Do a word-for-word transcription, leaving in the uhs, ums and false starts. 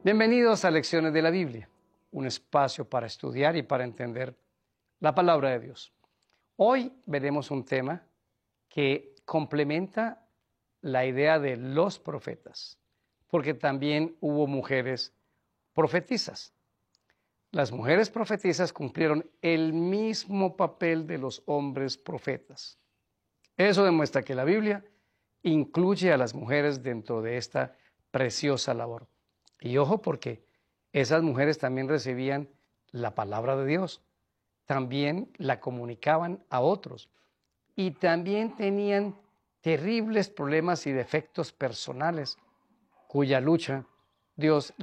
Bienvenidos a Lecciones de la Biblia, un espacio para estudiar y para entender la palabra de Dios. Hoy veremos un tema que complementa la idea de los profetas, porque también hubo mujeres profetisas. Las mujeres profetisas cumplieron el mismo papel de los hombres profetas. Eso demuestra que la Biblia incluye a las mujeres dentro de esta preciosa labor. Y ojo, porque esas mujeres también recibían la palabra de Dios, también la comunicaban a otros y también tenían terribles problemas y defectos personales cuya lucha Dios